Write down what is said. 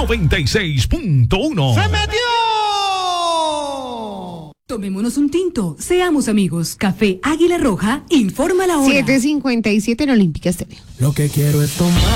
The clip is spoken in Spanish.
96.1. ¡Se metió! Tomémonos un tinto, seamos amigos. Café Águila Roja, informa la hora. 7:57 en Olímpica Estéreo. Lo que quiero es tomar.